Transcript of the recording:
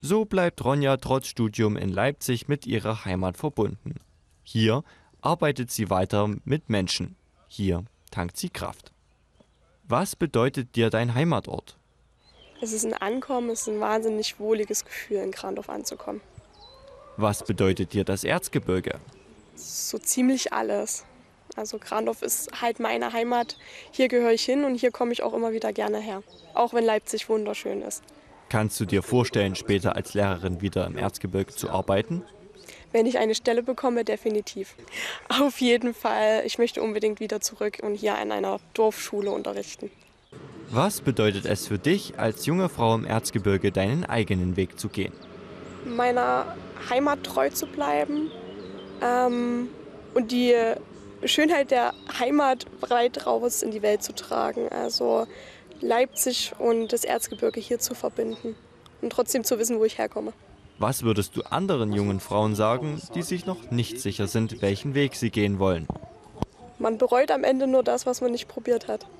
So bleibt Ronja trotz Studium in Leipzig mit ihrer Heimat verbunden. Hier arbeitet sie weiter mit Menschen. Hier tankt sie Kraft. Was bedeutet dir dein Heimatort? Es ist ein Ankommen, es ist ein wahnsinnig wohliges Gefühl, in Krandorf anzukommen. Was bedeutet dir das Erzgebirge? So ziemlich alles. Also Krandorf ist halt meine Heimat. Hier gehöre ich hin und hier komme ich auch immer wieder gerne her. Auch wenn Leipzig wunderschön ist. Kannst du dir vorstellen, später als Lehrerin wieder im Erzgebirge zu arbeiten? Wenn ich eine Stelle bekomme, definitiv. Auf jeden Fall. Ich möchte unbedingt wieder zurück und hier an einer Dorfschule unterrichten. Was bedeutet es für dich, als junge Frau im Erzgebirge deinen eigenen Weg zu gehen? Meiner Heimat treu zu bleiben und die Schönheit der Heimat breit raus in die Welt zu tragen. Also Leipzig und das Erzgebirge hier zu verbinden und trotzdem zu wissen, wo ich herkomme. Was würdest du anderen jungen Frauen sagen, die sich noch nicht sicher sind, welchen Weg sie gehen wollen? Man bereut am Ende nur das, was man nicht probiert hat.